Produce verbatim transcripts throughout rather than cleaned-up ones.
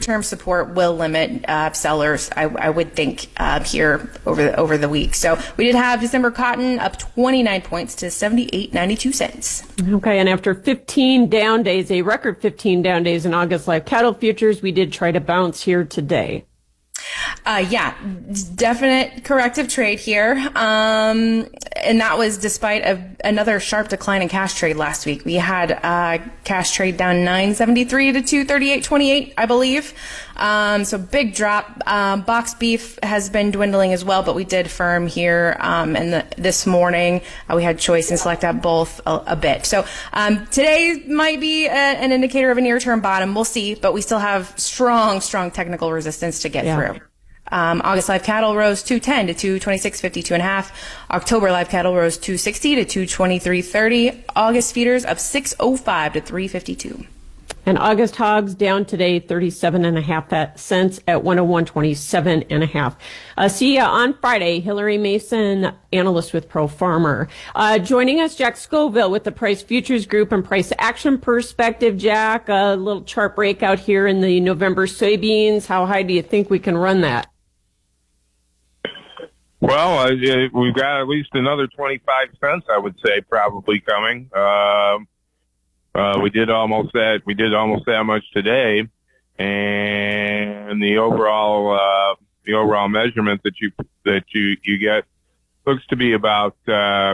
near-term support will limit uh, sellers, I, I would think, uh, here over the, over the week. So we did have December cotton up twenty-nine points to seventy-eight ninety-two cents. Okay, and after fifteen down days, a record fifteen down days in August live cattle futures, we did try to bounce here today. Uh, yeah, definite corrective trade here. Um, and that was despite a, another sharp decline in cash trade last week. We had uh, cash trade down nine seventy-three to two thirty-eight twenty-eight, I believe. Um, so big drop. Um, box beef has been dwindling as well, but we did firm here. Um, and the, this morning uh, we had choice and select at both a, a bit. So um, today might be a, an indicator of a near-term bottom. We'll see, but we still have strong, strong technical resistance to get yeah. through. Um, August live cattle rose two ten to two twenty-six fifty-two and a half. October live cattle rose two sixty to two twenty-three thirty. August feeders up six oh five to three fifty-two. And August hogs down today thirty-seven and a half cents at one oh one twenty-seven and a half. Uh, see ya on Friday. Hillary Mason, analyst with Pro Farmer. Uh, joining us, Jack Scoville with the Price Futures Group and Price Action Perspective. Jack, a little chart breakout here in the November soybeans. How high do you think we can run that? Well, uh, we've got at least another twenty-five cents, I would say, probably coming. Uh, uh, we did almost that. We did almost that much today, and the overall uh, the overall measurement that you that you you get looks to be about uh,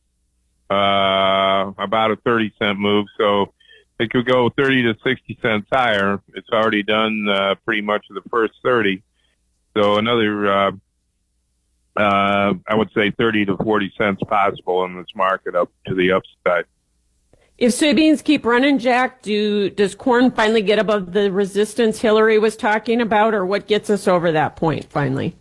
uh, about a thirty cent move. So it could go thirty to sixty cents higher. It's already done uh, pretty much the first thirty. So another. Uh, Uh, I would say thirty to forty cents possible in this market up to the upside. If soybeans keep running, Jack, do does corn finally get above the resistance Hillary was talking about, or what gets us over that point finally?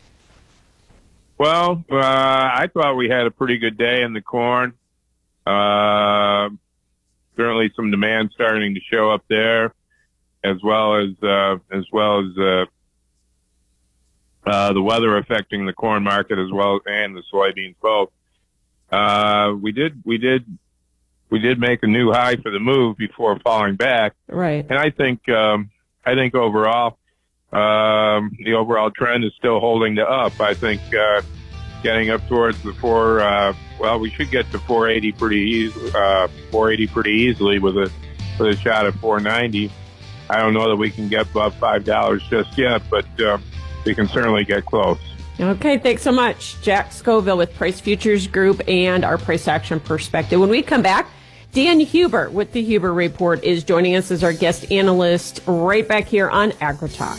Well, uh, I thought we had a pretty good day in the corn. Uh, certainly some demand starting to show up there, as well as uh, as well as uh, Uh, the weather affecting the corn market as well and the soybeans both. Uh, we did, we did, we did make a new high for the move before falling back. Right. And I think, um, I think overall, um, the overall trend is still holding to up. I think, uh, getting up towards the four, uh, well, we should get to four eighty pretty easy, uh, four eighty pretty easily with a, with a shot at four ninety. I don't know that we can get above five dollars just yet, but, uh, we can certainly get close. Okay, thanks so much. Jack Scoville with Price Futures Group and our Price Action Perspective. When we come back, Dan Huber with the Huber Report is joining us as our guest analyst right back here on AgriTalk.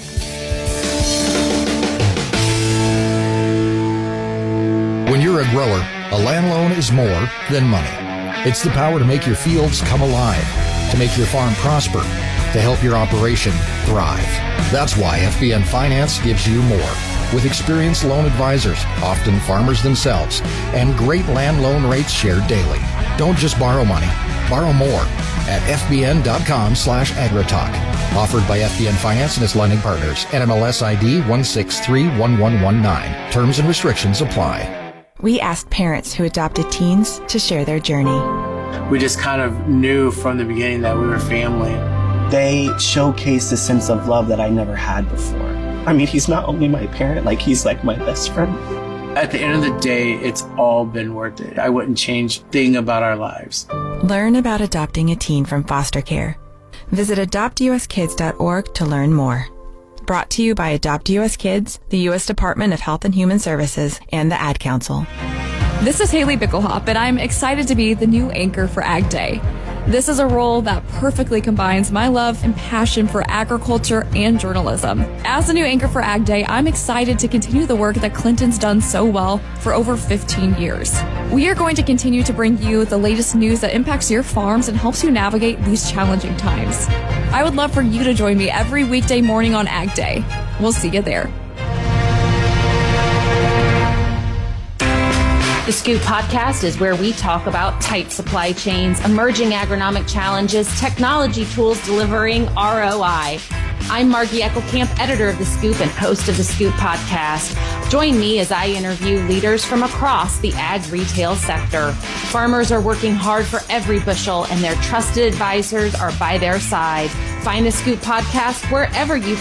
When you're a grower, a land loan is more than money. It's the power to make your fields come alive, to make your farm prosper, to help your operation thrive. That's why F B N Finance gives you more. With experienced loan advisors, often farmers themselves, and great land loan rates shared daily. Don't just borrow money, borrow more at fbn.com slash agritalk. Offered by F B N Finance and its lending partners. N M L S I D one six three one one one nine. Terms and restrictions apply. We asked parents who adopted teens to share their journey. We just kind of knew from the beginning that we were family. They showcase a sense of love that I never had before. I mean, he's not only my parent, like he's like my best friend. At the end of the day, it's all been worth it. I wouldn't change a thing about our lives. Learn about adopting a teen from foster care. Visit adopt u s kids dot org to learn more. Brought to you by Adopt U S Kids, the U S Department of Health and Human Services, and the Ad Council. This is Haley Bickelhop, and I'm excited to be the new anchor for Ag Day. This is a role that perfectly combines my love and passion for agriculture and journalism. As the new anchor for Ag Day, I'm excited to continue the work that Clinton's done so well for over fifteen years. We are going to continue to bring you the latest news that impacts your farms and helps you navigate these challenging times. I would love for you to join me every weekday morning on Ag Day. We'll see you there. The Scoop Podcast is where we talk about tight supply chains, emerging agronomic challenges, technology tools delivering R O I. I'm Margie Eckelkamp, editor of The Scoop and host of The Scoop Podcast. Join me as I interview leaders from across the ag retail sector. Farmers are working hard for every bushel, and their trusted advisors are by their side. Find The Scoop Podcast wherever you